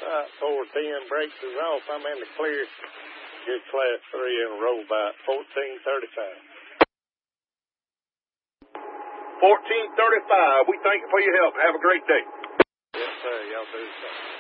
Right, 410 breaks us off. I'm in the clear. Good class 3 in a row by 14:35. 14:35. We thank you for your help. Have a great day. Yes, sir. Y'all do so.